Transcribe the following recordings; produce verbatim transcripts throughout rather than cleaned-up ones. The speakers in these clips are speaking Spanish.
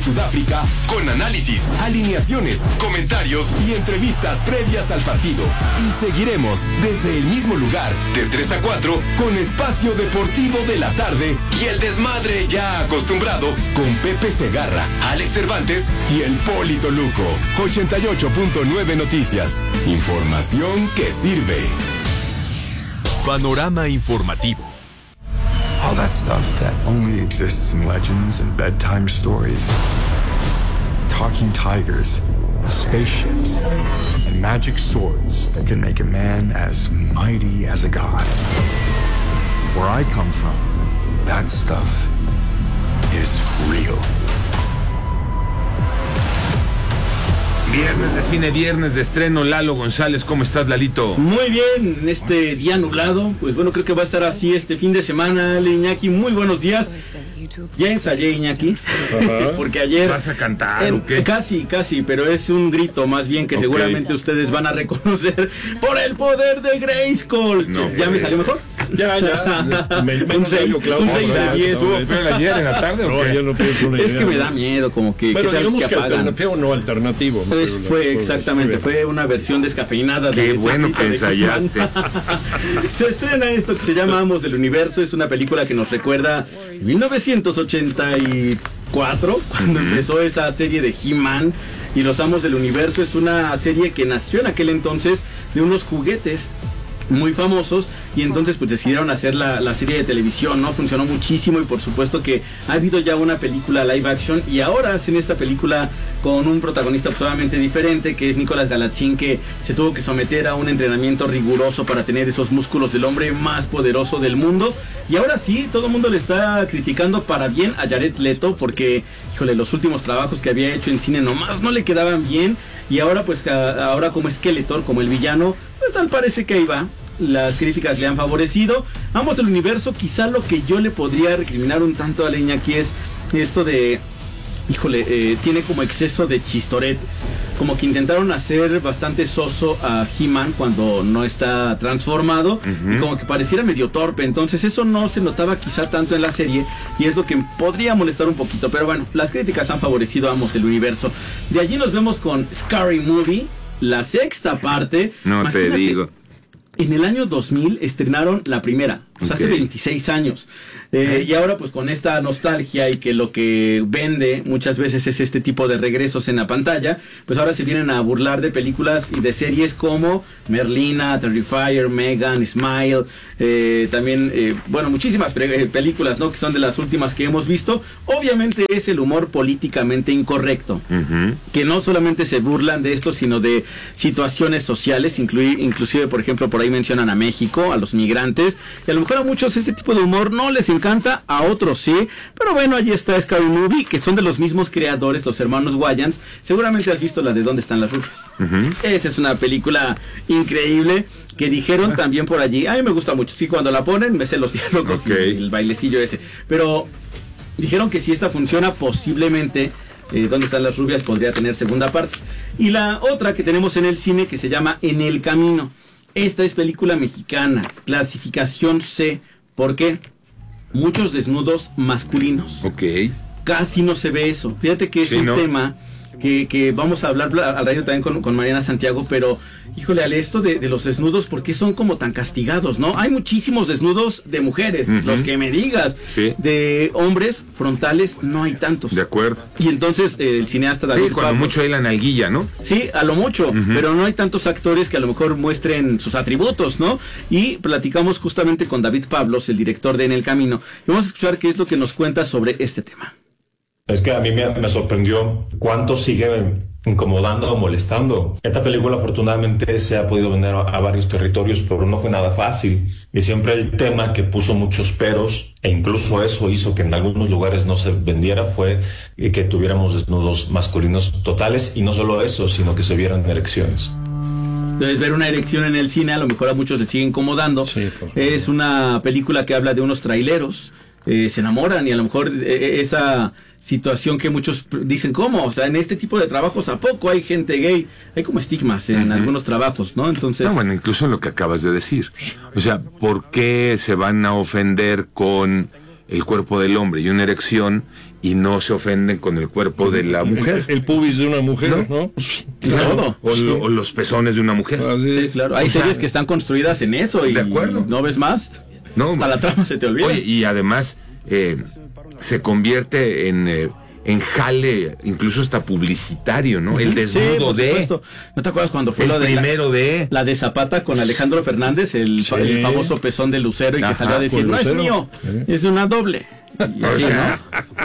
Sudáfrica con análisis, alineaciones, comentarios y entrevistas previas al partido. Y seguiremos desde el mismo lugar de tres a cuatro con Espacio Deportivo de la Tarde y el desmadre ya acostumbrado con Pepe Segarra, Alex Cervantes y el Polito Luco. ochenta y ocho punto nueve Noticias. Información que sirve. Panorama informativo. All that stuff that only exists in legends and bedtime stories. Talking tigers, spaceships, and magic swords that can make a man as mighty as a god. Where I come from, that stuff is real. Viernes de cine, viernes de estreno. Lalo González, ¿cómo estás, Lalito? Muy bien, en este día nublado, pues bueno, creo que va a estar así este fin de semana, Iñaki, muy buenos días. Ya ensayé, Iñaki, porque ayer... ¿Vas a cantar en, o qué? Casi, casi, pero es un grito más bien que okay. seguramente ustedes van a reconocer por el poder de Grayskull. No, ¿Ya me salió mejor? Ya, ya. Me, un seis de diez. ¿Estuvo peor ayer en la tarde o qué? Yo no pienso una es idea, que me ¿no? da miedo, como que... Bueno, ¿qué tal digamos que que apagan? alternativo no alternativo. ¿no? Pues fue exactamente, fue una versión descafeinada de... Qué bueno que ensayaste. Se estrena esto que se llama Amos del Universo. Es una película que nos recuerda mil novecientos ochenta y cuatro, cuando uh-huh. empezó esa serie de He-Man y los Amos del Universo. Es una serie que nació en aquel entonces de unos juguetes muy famosos y entonces pues decidieron hacer la, la serie de televisión, ¿no? Funcionó muchísimo y por supuesto que ha habido ya una película live action y ahora hacen esta película con un protagonista absolutamente diferente que es Nicolas Galatzin, que se tuvo que someter a un entrenamiento riguroso para tener esos músculos del hombre más poderoso del mundo y ahora sí, todo el mundo le está criticando para bien a Jared Leto porque, híjole, los últimos trabajos que había hecho en cine nomás no le quedaban bien y ahora pues ahora como Skeletor, como el villano, pues tal parece que ahí va. Las críticas le han favorecido. Amos del Universo, quizá lo que yo le podría recriminar un tanto a Leña aquí es esto de, híjole, eh, tiene como exceso de chistoretes. Como que intentaron hacer bastante soso a He-Man cuando no está transformado. Uh-huh. Y como que pareciera medio torpe. Entonces eso no se notaba quizá tanto en la serie. Y es lo que podría molestar un poquito. Pero bueno, las críticas han favorecido a Amos del Universo. De allí nos vemos con Scary Movie, la sexta parte. No Imagínate, te digo. En el año dos mil estrenaron la primera, o sea, okay. hace veintiséis años. Eh, y ahora pues con esta nostalgia y que lo que vende muchas veces es este tipo de regresos en la pantalla, pues ahora se vienen a burlar de películas y de series como Merlina, Terrifier, Megan, Smile, eh, también, eh, bueno, muchísimas pre- películas, ¿no? Que son de las últimas que hemos visto. Obviamente es el humor políticamente incorrecto, uh-huh. que no solamente se burlan de esto, sino de situaciones sociales, incluir, inclusive, por ejemplo, por ahí mencionan a México, a los migrantes, y a lo mejor a muchos este tipo de humor no les encanta, a otros sí, pero bueno, allí está Scary Movie, que son de los mismos creadores, los hermanos Wayans. Seguramente has visto la de ¿Dónde están las rubias? Uh-huh. Esa es una película increíble, que dijeron también por allí, a mí me gusta mucho, sí, cuando la ponen me sé los diálogos okay. y el bailecillo ese, pero dijeron que si esta funciona, posiblemente eh, ¿Dónde están las rubias? Podría tener segunda parte. Y la otra que tenemos en el cine, que se llama En el Camino. Esta es película mexicana, clasificación C. ¿Por qué? Muchos desnudos masculinos. Ok. Casi no se ve eso. Fíjate que es sí, un ¿no? tema que, que vamos a hablar al radio también con, con Mariana Santiago, pero híjole, al esto de, de los desnudos, ¿por qué son como tan castigados, no? Hay muchísimos desnudos de mujeres, uh-huh. los que me digas. Sí. De hombres frontales no hay tantos. De acuerdo. Y entonces eh, el cineasta David Sí, cuando Pablo, mucho hay la nalguilla, ¿no? Sí, a lo mucho, uh-huh. pero no hay tantos actores que a lo mejor muestren sus atributos, ¿no? Y platicamos justamente con David Pablos, el director de En el Camino, y vamos a escuchar qué es lo que nos cuenta sobre este tema. Es que a mí me, me sorprendió cuánto sigue incomodando o molestando. Esta película afortunadamente se ha podido vender a, a varios territorios, pero no fue nada fácil. Y siempre el tema que puso muchos peros, e incluso eso hizo que en algunos lugares no se vendiera, fue que tuviéramos desnudos masculinos totales, y no solo eso, sino que se vieran erecciones. Entonces, ver una erección en el cine a lo mejor a muchos les sigue incomodando. Sí, es una película que habla de unos traileros, eh, se enamoran, y a lo mejor eh, esa situación que muchos dicen, ¿cómo? O sea, en este tipo de trabajos, ¿a poco hay gente gay? Hay como estigmas en uh-huh. algunos trabajos, ¿no? Entonces... No, bueno, incluso en lo que acabas de decir. O sea, ¿por qué se van a ofender con el cuerpo del hombre y una erección y no se ofenden con el cuerpo de la mujer. El, el pubis de una mujer, ¿no? Claro. O, lo- o los pezones de una mujer. Así Sí, es. claro. Hay O sea, series que están construidas en eso y de acuerdo. no ves más. No, Hasta la trama se te olvida. Oye, y además eh, se convierte en, eh, en jale, incluso hasta publicitario, ¿no? El Sí, desnudo por de... supuesto. ¿No te acuerdas cuando fue El lo de la, primero de... la de Zapata con Alejandro Fernández, el, Sí. el famoso pezón de Lucero, y que Ajá, salió a decir, con no es Lucero. mío, Sí. es de una doble. Y O así, sea,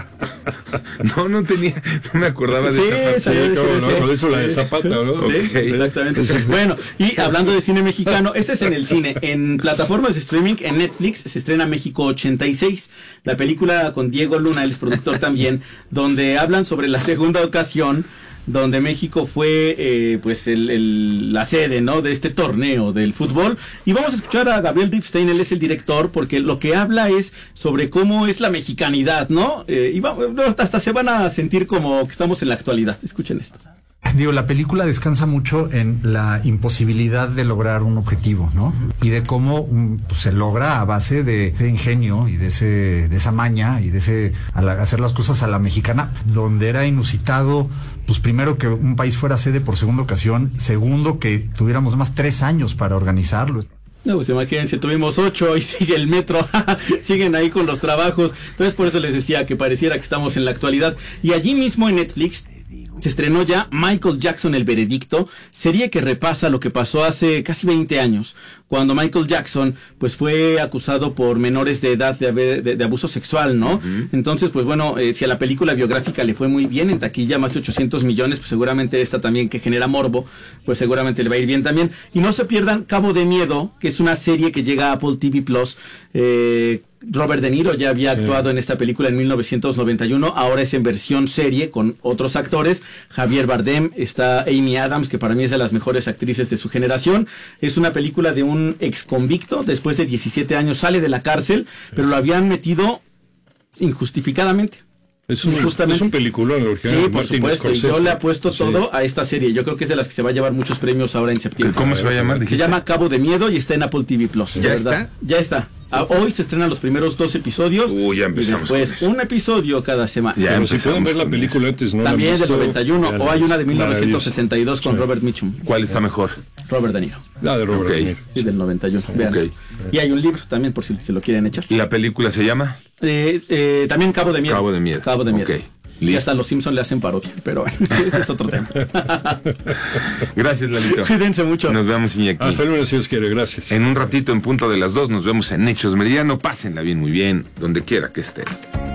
no, no tenía, no me acordaba de Sí, esa parte. Sí, salió a cómo decir no, eso. con eso la de Sí. Zapata, ¿no? ¿no? Sí, Ok. exactamente. Bueno, y hablando de cine mexicano, este es en el cine. En plataformas de streaming, en Netflix, se estrena México ochenta y seis, la película con Diego Luna, el productor también, donde hablan sobre la segunda ocasión donde México fue eh, pues el, el- la sede, ¿no?, de este torneo del fútbol. Y vamos a escuchar a Gabriel Ripstein, él es el director, porque lo que habla es sobre cómo es la mexicanidad, ¿no? Eh, y va- hasta se van a sentir como que estamos en la actualidad. Escuchen esto. Digo, la película descansa mucho en la imposibilidad de lograr un objetivo, ¿no? Y de cómo um, pues, se logra a base de, de ingenio y de ese, de esa maña y de ese a la- hacer las cosas a la mexicana, donde era inusitado, pues primero que un país fuera sede por segunda ocasión, segundo que tuviéramos más tres años para organizarlo. No, pues imagínense, tuvimos ocho y sigue el metro, siguen ahí con los trabajos. Entonces por eso les decía que pareciera que estamos en la actualidad. Y allí mismo en Netflix se estrenó ya Michael Jackson, el veredicto, serie que repasa lo que pasó hace casi veinte años, cuando Michael Jackson pues fue acusado por menores de edad de, haber- de, de abuso sexual, ¿no? Uh-huh. Entonces, pues bueno, eh, si a la película biográfica le fue muy bien en taquilla, más de ochocientos millones, pues seguramente esta también, que genera morbo, pues seguramente le va a ir bien también. Y no se pierdan Cabo de Miedo, que es una serie que llega a Apple T V Plus. eh, Robert De Niro ya había sí. actuado en esta película en mil novecientos noventa y uno, ahora es en versión serie con otros actores. Javier Bardem, está Amy Adams, que para mí es de las mejores actrices de su generación. Es una película de un ex convicto, después de diecisiete años sale de la cárcel, pero lo habían metido injustificadamente. Es un, es un peliculón, sí, por Martin supuesto, Scorsese. Y yo le apuesto sí. todo a esta serie. Yo creo que es de las que se va a llevar muchos premios ahora en septiembre. ¿Cómo se va a llamar? Se llama Cabo de Miedo y está en Apple T V Plus. ¿Ya verdad? está? Ya está. A, hoy se estrenan los primeros dos episodios. Uy, ya empezamos. Y después un episodio cada semana. Ya Pero si pueden ver la película antes, ¿no? También es del noventa y uno, o hay una de mil novecientos sesenta y dos con sí. Robert Mitchum. ¿Cuál está mejor? Robert De Niro. La de Robert okay. De Niro. Sí, del noventa y uno. Vean. Okay. Y hay un libro también, por si se lo quieren echar. ¿Y la película se llama? Eh, eh, también Cabo de Miedo. Cabo de Miedo. Cabo de Miedo. Okay. Y hasta los Simpsons le hacen parodia, pero bueno, ese es otro tema. Gracias, Lalito. Cuídense mucho. Nos vemos, Iñaki. Hasta luego, si Dios quiere, gracias. En un ratito, en punto de las dos, nos vemos en Hechos Meridiano. Pásenla bien, muy bien, donde quiera que estén.